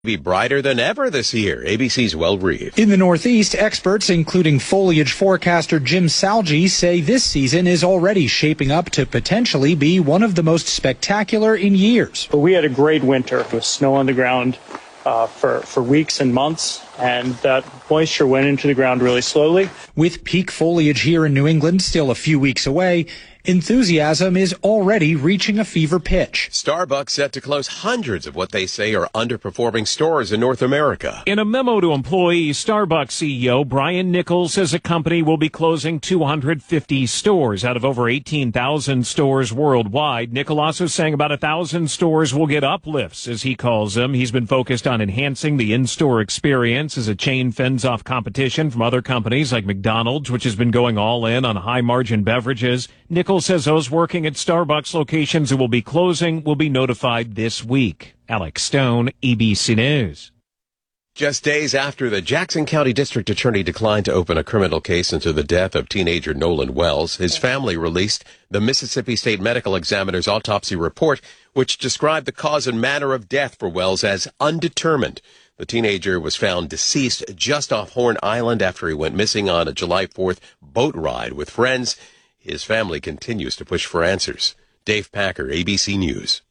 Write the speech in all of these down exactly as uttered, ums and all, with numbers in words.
Be brighter than ever this year. A B C's Will Reeve. In the Northeast, experts, including foliage forecaster Jim Salge, say this season is already shaping up to potentially be one of the most spectacular in years. But we had a great winter with snow on the ground uh, for, for weeks and months, and that moisture went into the ground really slowly. With peak foliage here in New England still a few weeks away, enthusiasm is already reaching a fever pitch. Starbucks set to close hundreds of what they say are underperforming stores in North America. In a memo to employees, Starbucks C E O Brian Nichols says a company will be closing two hundred fifty stores out of over eighteen thousand stores worldwide. Nichols also saying about one thousand stores will get uplifts, as he calls them. He's been focused on enhancing the in-store experience as a chain fends off competition from other companies like McDonald's, which has been going all in on high-margin beverages. Nichols says those working at Starbucks locations who will be closing will be notified this week. Alex Stone, A B C News. Just days after the Jackson County District Attorney declined to open a criminal case into the death of teenager Nolan Wells, his family released the Mississippi State Medical Examiner's autopsy report, which described the cause and manner of death for Wells as undetermined. The teenager was found deceased just off Horn Island after he went missing on a July fourth boat ride with friends. His family continues to push for answers. Dave Packer, A B C News.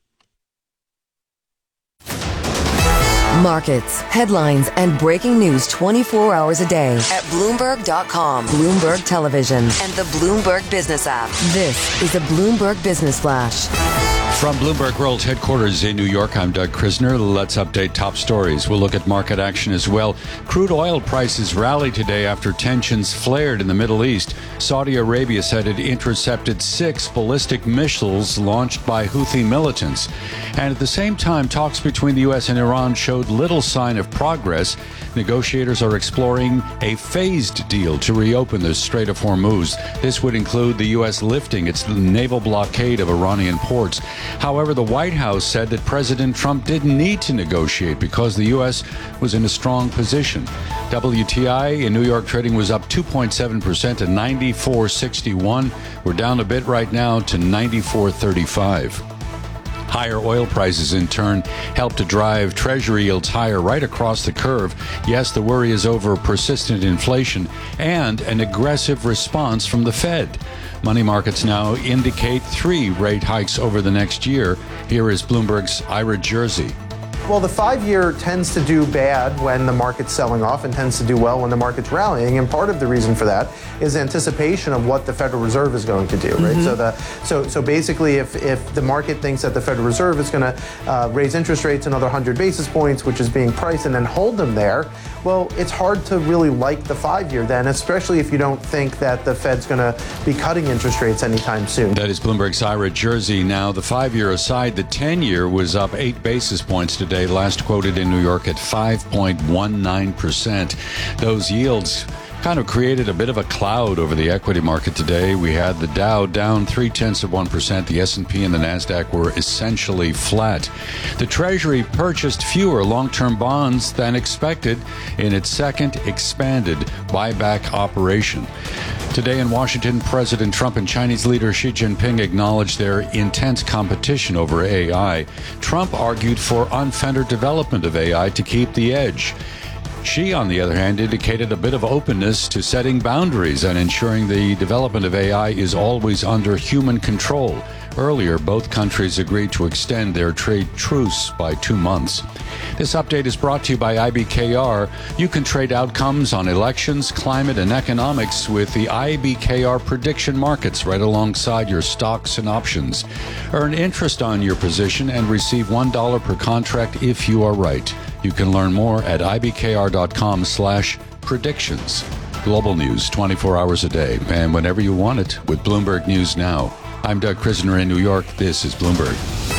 Markets, headlines, and breaking news twenty-four hours a day at Bloomberg dot com, Bloomberg Television, and the Bloomberg Business app. This is a Bloomberg Business Flash. From Bloomberg World Headquarters in New York, I'm Doug Krisner. Let's update top stories. We'll look at market action as well. Crude oil prices rallied today after tensions flared in the Middle East. Saudi Arabia said it intercepted six ballistic missiles launched by Houthi militants. And at the same time, talks between the U S and Iran showed little sign of progress. Negotiators are exploring a phased deal to reopen the Strait of Hormuz. This would include the U S lifting its naval blockade of Iranian ports. However, the White House said that President Trump didn't need to negotiate because the U S was in a strong position. W T I in New York trading was up two point seven percent to ninety-four sixty-one. We're down a bit right now to ninety-four thirty-five. Higher oil prices, in turn, help to drive Treasury yields higher right across the curve. Yes, the worry is over persistent inflation and an aggressive response from the Fed. Money markets now indicate three rate hikes over the next year. Here is Bloomberg's Ira Jersey. Well, the five-year tends to do bad when the market's selling off and tends to do well when the market's rallying. And part of the reason for that is anticipation of what the Federal Reserve is going to do, right? Mm-hmm. So the so so basically, if if the market thinks that the Federal Reserve is going to uh, raise interest rates another one hundred basis points, which is being priced, and then hold them there, well, it's hard to really like the five-year then, especially if you don't think that the Fed's going to be cutting interest rates anytime soon. That is Bloomberg's Ira Jersey. Now, the five-year aside, the ten-year was up eight basis points today, last quoted in New York at five point one nine percent. Those yields kind of created a bit of a cloud over the equity market today. We had the Dow down three-tenths of one percent. The S and P and the NASDAQ were essentially flat. The Treasury purchased fewer long-term bonds than expected in its second expanded buyback operation. Today in Washington, President Trump and Chinese leader Xi Jinping acknowledged their intense competition over A I. Trump argued for unfettered development of A I to keep the edge. Xi, on the other hand, indicated a bit of openness to setting boundaries and ensuring the development of A I is always under human control. Earlier, both countries agreed to extend their trade truce by two months. This update is brought to you by I B K R. You can trade outcomes on elections, climate, and economics with the I B K R prediction markets right alongside your stocks and options. Earn interest on your position and receive one dollar per contract if you are right. You can learn more at ibkr.com slash predictions. Global news twenty-four hours a day and whenever you want it with Bloomberg News Now. I'm Doug Krisner in New York. This is Bloomberg.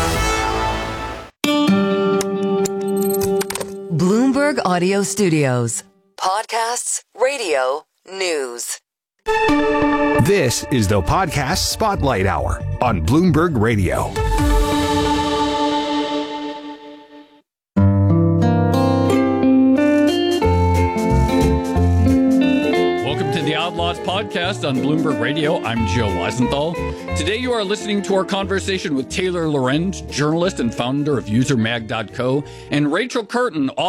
Bloomberg Audio Studios. Podcasts, radio, news. This is the Podcast Spotlight Hour on Bloomberg Radio. Thoughts podcast on Bloomberg Radio. I'm Joe Weisenthal. Today you are listening to our conversation with Taylor Lorenz, journalist and founder of user mag dot co, and Rachel Curtin,